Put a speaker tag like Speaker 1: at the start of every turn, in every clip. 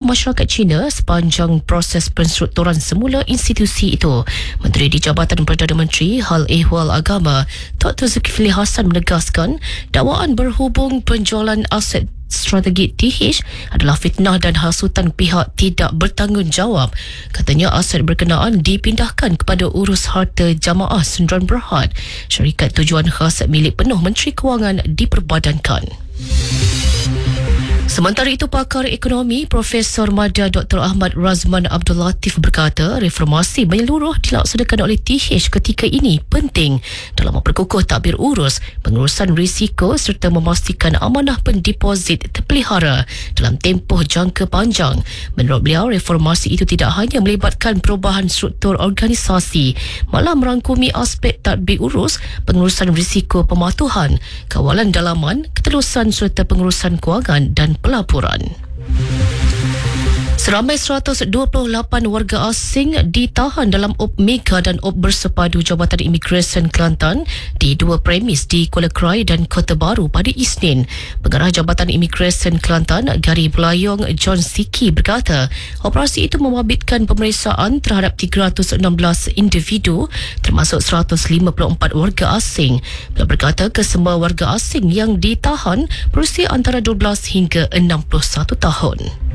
Speaker 1: masyarakat China sepanjang proses penstrukturan semula institusi itu. Menteri di Jabatan Perdana Menteri Hal Ehwal Agama Dr. Zulkifli Hasan menegaskan dakwaan berhubung penjualan aset strategi TH adalah fitnah dan hasutan pihak tidak bertanggungjawab. Katanya aset berkenaan dipindahkan kepada urus harta jamaah Sendirian Berhad. Syarikat tujuan khas milik penuh Menteri Kewangan diperbadankan. Sementara itu, pakar ekonomi Profesor Madya Dr. Ahmad Razman Abdul Latif berkata reformasi menyeluruh dilaksanakan oleh TH ketika ini penting dalam memperkukuh takbir urus, pengurusan risiko serta memastikan amanah pendeposit terpelihara dalam tempoh jangka panjang. Menurut beliau, reformasi itu tidak hanya melibatkan perubahan struktur organisasi, malah merangkumi aspek tadbir urus, pengurusan risiko pematuhan, kawalan dalaman, ketelusan serta pengurusan kewangan dan pelaporan. Seramai 128 warga asing ditahan dalam op mega dan op bersepadu Jabatan Imigresen Kelantan di dua premis di Kuala Krai dan Kota Baru pada Isnin. Pengarah Jabatan Imigresen Kelantan, Gari Belayong John Siki berkata, operasi itu membabitkan pemeriksaan terhadap 316 individu termasuk 154 warga asing. Beliau berkata kesemua warga asing yang ditahan berusia antara 12 hingga 61 tahun.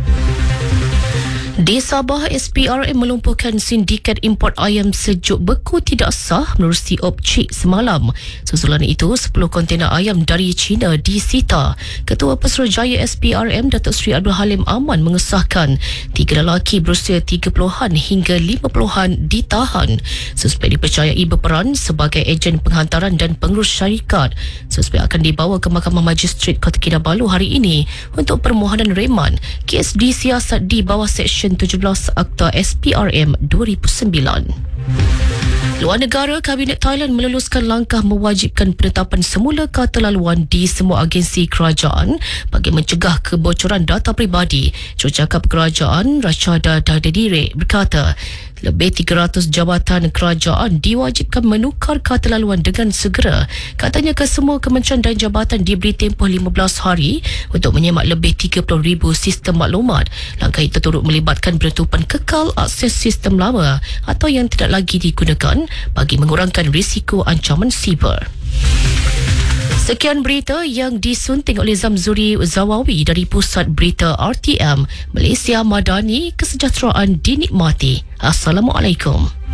Speaker 1: Di Sabah, SPRM melumpuhkan sindiket import ayam sejuk beku tidak sah menerusi opcik semalam. Susulan itu, 10 kontena ayam dari China disita. Ketua Pesuruhjaya SPRM Datuk Seri Abdul Halim Aman mengesahkan 3 lelaki berusia 30-an hingga 50-an ditahan. Suspek dipercayai berperan sebagai ejen penghantaran dan pengurus syarikat. Suspek akan dibawa ke Mahkamah Magistrate Kota Kinabalu hari ini untuk permohonan reman. Kes disiasat di bawah Seksyen 17 Akta SPRM 2009. Luar negara, Kabinet Thailand meluluskan langkah mewajibkan penetapan semula kata laluan di semua agensi kerajaan bagi mencegah kebocoran data peribadi. Jurucakap Kerajaan Rachada Dadadire berkata, lebih 300 jabatan kerajaan diwajibkan menukar kata laluan dengan segera. Katanya kesemua kementerian dan jabatan diberi tempoh 15 hari untuk menyemak lebih 30,000 sistem maklumat. Langkah itu turut melibatkan penutupan kekal akses sistem lama atau yang tidak lagi digunakan bagi mengurangkan risiko ancaman siber. Sekian berita yang disunting oleh Zamzuri Zawawi dari Pusat Berita RTM Malaysia Madani. Kesejahteraan dinikmati. Assalamualaikum.